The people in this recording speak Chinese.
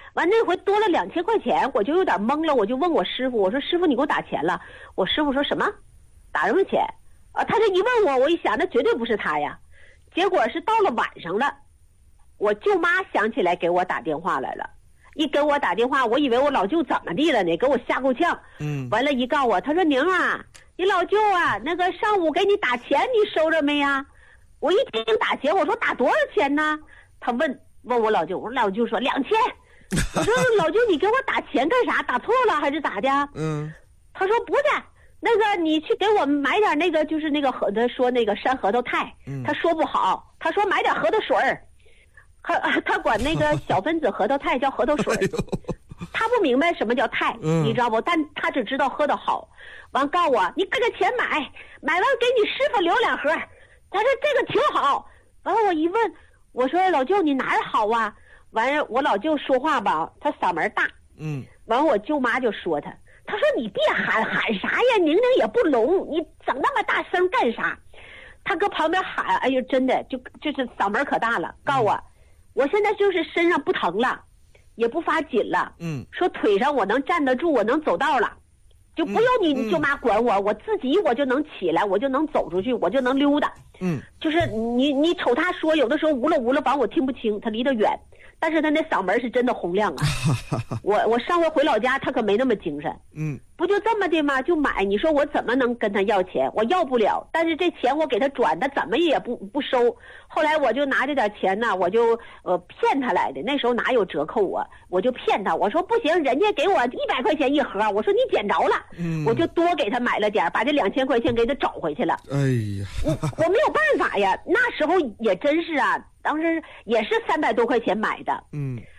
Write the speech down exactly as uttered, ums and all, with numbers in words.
完那回多了两千块钱，我就有点懵了，我就问我师傅，我说师傅你给我打钱了？我师傅说什么？打什么钱？啊，他这一问我，我一想那绝对不是他呀。结果是到了晚上了，我舅妈想起来给我打电话来了，一给我打电话，我以为我老舅怎么地了呢，给我吓够呛。 嗯， 完了，一告我，他说宁啊，你老舅啊，那个上午给你打钱，你收着没呀？我一听打钱，我说打多少钱呢？他问问我老舅，我老舅说两千。我说老舅，你给我打钱干啥？打错了还是咋的？ 嗯， 他说不是，那个你去给我们买点那个，就是那个核，他说那个山核桃肽， 嗯他说不好，他说买点核桃水儿，他他管那个小分子核桃肽叫核桃水儿。他不明白什么叫肽， 嗯你知道不？但他只知道喝的好。完告诉我，你给个钱买，买完给你师傅留两盒。他说这个挺好。完了我一问，我说老舅你哪儿好啊？完了我老舅说话吧，他嗓门大。 嗯， 完我舅妈就说他，他说你别喊喊啥呀，宁宁也不聋，你整那么大声干啥？他搁旁边喊，哎呦真的就就是嗓门可大了，告诉我，我现在就是身上不疼了。也不发紧了， 嗯， 说腿上我能站得住，我能走道了，就不用你你舅妈管我，我自己我就能起来，我就能走出去，我就能溜达， 嗯， 就是你你瞅他说，有的时候呜了呜了，反正我听不清，他离得远，但是他那嗓门是真的洪亮啊。我我上回回老家，他可没那么精神， 嗯， 不就这么的吗？就买，你说我怎么能跟他要钱？我要不了，但是这钱我给他转，他怎么也不不收。后来我就拿这点钱呢，我就呃骗他来的。那时候哪有折扣啊？我就骗他，我说不行，人家给我一百块钱一盒，我说你捡着了， 嗯， 我就多给他买了点，把这两千块钱给他找回去了。 哎呀， 我我没有办法呀，那时候也真是啊，当时也是三百多块钱买的。 嗯，